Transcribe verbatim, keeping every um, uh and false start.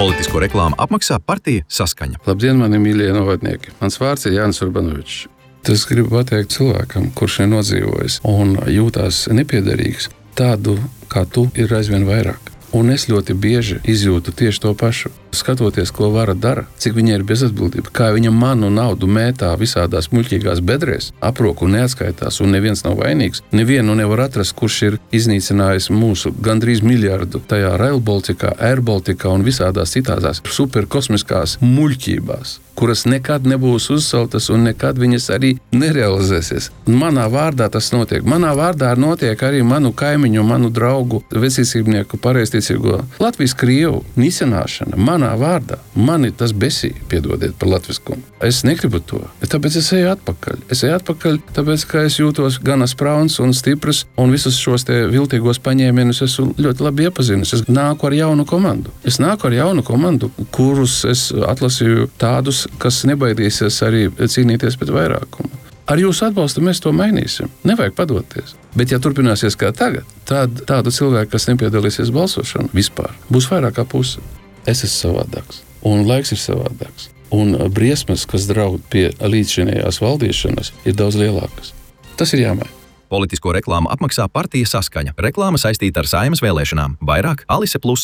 Politisko reklāmu apmaksā partija Saskaņa. Labdien, mani mīļie novadnieki. Mans vārds ir Jānis Urbanovičs. Es gribu pateikt cilvēkam, kurš ir nodzīvojis un jūtās nepiederīgs, tādu kā tu ir aizvien vairāk. Un es ļoti bieži izjūtu tieši to pašu. Skatoties, ko vara dara, cik viņa ir bezatbildība, kā viņa manu naudu mētā visādās muļķīgās bedrēs, aproku neatskaitās un neviens nav vainīgs. Nevienu nevar atrast, kurš ir iznīcinājis mūsu gandrīz miljardu tajā Rail Baltica, Air Baltica un visādās citās superkosmiskās muļķībās, kuras nekad nebūs uzceltas un nekad viņas arī nerealizēsies. Manā vārdā tas notiek. Manā vārdā notiek arī manu kaimiņu, manu draugu, vecīsībnieku, pareizticīgo Latvijas krievu nicenāšana. Manā vārdā. Mani tas besī, piedodiet par latviskumu. Es negribu to, tāpēc es eju atpakaļ. Es eju atpakaļ, tāpēc, ka es jūtos gana sprauns un stiprs un visus šos te viltīgos paņēmienus esmu ļoti labi iepazinis. Es nāku ar jaunu komandu. Es nāku ar jaunu komandu, kurus es atlasīju tādus, kas nebaidīsies arī cīnīties pret vairākumu. Ar jūsu atbalstu mēs to mainīsim. Nevajag padoties. Bet ja turpināsies kā tagad, tad tādu cilvēku, kas nepiedalīsies balsošanu vispār, būs vairāk kā puse. Es esmu savādāks. Un laiks ir savādāks. Un briesmas, kas draud pie līdzšinējās valdīšanas, ir daudz lielākas. Tas ir jāmaina. Politisko reklāmu apmaksā partija Saskaņa. Reklāma saistīta ar Saeimas vēlēšanām. Vairāk Alise Plus.